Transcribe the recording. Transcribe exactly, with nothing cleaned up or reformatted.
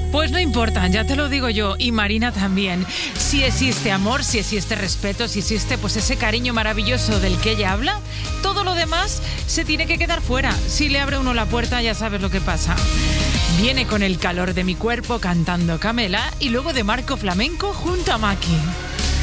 Pues no importa, ya te lo digo yo, y Marina también. Si existe amor, si existe respeto, si existe pues ese cariño maravilloso del que ella habla, todo lo demás se tiene que quedar fuera. Si le abre uno la puerta, ya sabes lo que pasa. Viene con El calor de mi cuerpo cantando Camela y luego de Marco Flamenco junto a Maki.